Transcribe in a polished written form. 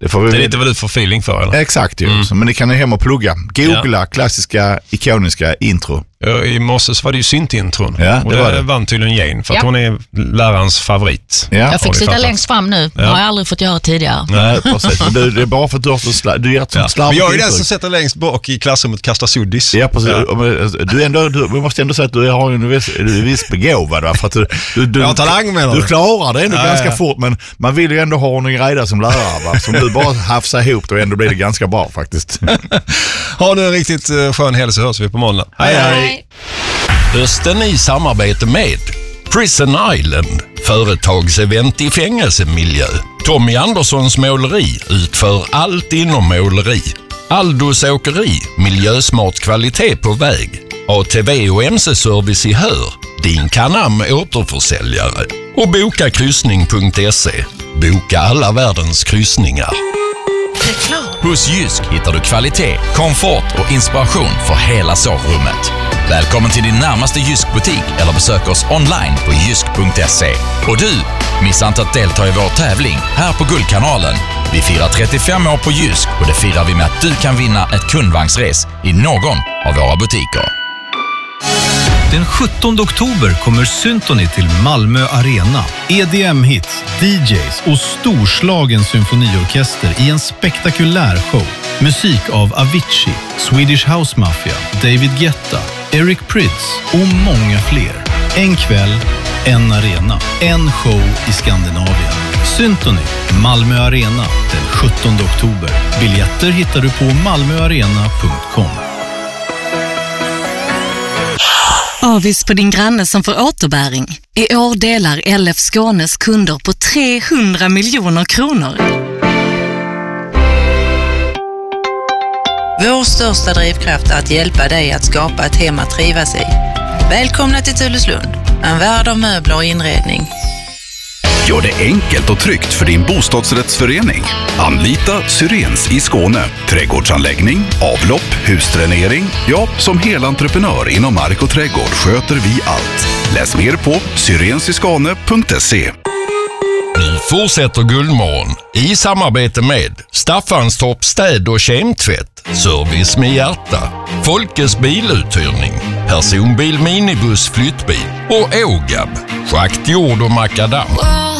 Det är lite vad du får feeling för, eller? Exakt, men ni kan ju hem och plugga. Googla klassiska, ikoniska intro. I morse så var det ju syntintron. Ja, och det vann tydligen Jane, för att hon är lärarens favorit. Ja. Jag fick sitta längst fram nu. Det har jag aldrig fått göra tidigare. Nej, precis. Men det är bara för att du har så slarvigt. Men jag är den som sätter längst bak i klassrummet och kastar suddis. Ja, precis. Ja. Du måste ändå säga att du har en viss begåvad. Va? För att du har talang med du klarar det ändå ganska fort, men man vill ju ändå ha ordning och reda som lärare. Va? Som du bara hafsar ihop och ändå blir det ganska bra faktiskt. Ha nu en riktigt skön helg, så hörs vi på måndag. Hej. Hösten i samarbete med Prison Island, företagsevent i fängelsemiljö. Tommy Anderssons måleri utför allt inom måleri. Aldos åkeri, miljösmart kvalitet på väg. ATV och MC-service i Hör, din Canam återförsäljare. Och bokakryssning.se, boka alla världens kryssningar. Hos Jysk hittar du kvalitet, komfort och inspiration för hela sovrummet. Välkommen till din närmaste Jysk-butik eller besök oss online på jysk.se. Och du, missa inte att delta i vår tävling här på Guldkanalen. Vi firar 35 år på Jysk och det firar vi med att du kan vinna ett kundvagnsres i någon av våra butiker. Den 17 oktober kommer Symphony till Malmö Arena. EDM-hits, DJs och storslagen symfoniorkester i en spektakulär show. Musik av Avicii, Swedish House Mafia, David Guetta, Eric Prydz och många fler. En kväll, en arena, en show i Skandinavien. Symphony, Malmö Arena, den 17 oktober. Biljetter hittar du på malmöarena.com. Avis på din granne som får återbäring. I år delar LF Skånes kunder på 300 miljoner kronor. Vår största drivkraft är att hjälpa dig att skapa ett hem att trivas i. Välkomna till Tuleslund, en värld av möbler och inredning. Gör det enkelt och tryggt för din bostadsrättsförening. Anlita Syrens i Skåne. Trädgårdsanläggning, avlopp, husdränering. Ja, som helentreprenör inom mark och trädgård sköter vi allt. Läs mer på syrensiskane.se. Nu fortsätter Guldmorgon i samarbete med Staffanstorp städ- och kemtvätt, service med hjärta, Folkes biluthyrning, personbil, minibuss, flyttbil och Ågab, schakt, jord och makadam.